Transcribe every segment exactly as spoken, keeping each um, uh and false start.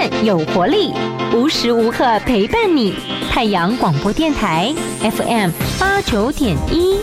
有活力，无时无刻陪伴你。太阳广播电台 F M 八九点一。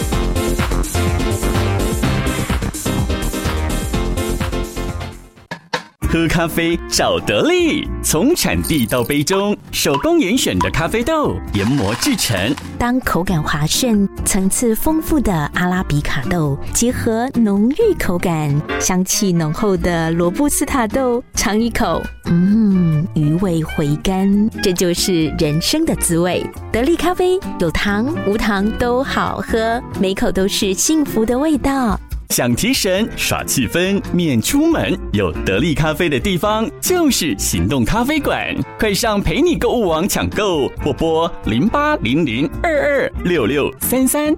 喝咖啡找得力，从产地到杯中，手工严选的咖啡豆研磨制成。 当口感滑顺、层次丰富的阿拉比卡豆结合浓郁口感、香气浓厚的罗布斯塔豆，尝一口，嗯，余味回甘，这就是人生的滋味。得力咖啡有糖无糖都好喝，每口都是幸福的味道。 想提神耍气氛免出门，有得力咖啡的地方就是行动咖啡馆，快上陪你购物网抢购，或拨零八零零二二六六三三。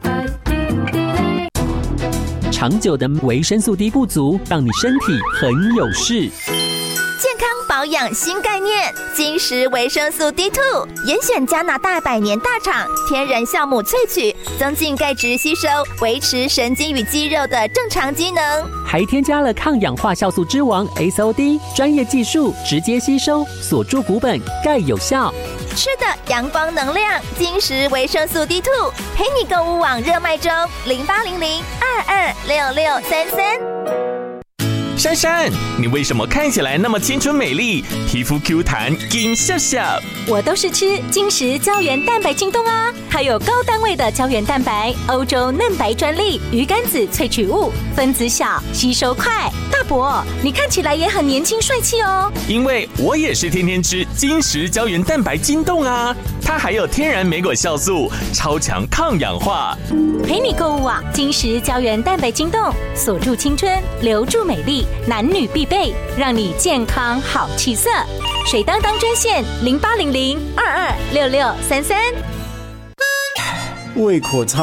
长久的维生素 D 不足，让你身体很有事。 健康保养新概念，金石维生素 D 二 严选加拿大百年大厂天然酵母萃取，增进钙质吸收，维持神经与肌肉的正常机能， 还添加了抗氧化酵素之王 S O D， 专业技术直接吸收，锁住骨本，钙有效。 吃的阳光能量，金石维生素 D 二 陪你购物网热卖中，零八零零二二六六三三。 珊珊，你为什么看起来那么青春美丽，皮肤 Q 弹金笑笑？ 我都是吃金石胶原蛋白进冻啊，它有高单位的胶原蛋白，欧洲嫩白专利，鱼肝子萃取物，分子小，吸收快。大伯，你看起来也很年轻帅气哦。 因为我也是天天吃金石胶原蛋白进冻啊，它还有天然莓果酵素，超强抗氧化。 陪你购物网，金石胶原蛋白进冻，锁住青春，留住美丽。男女必备，让你健康好气色。水当当专线零八零零二二六六三三。 胃口差。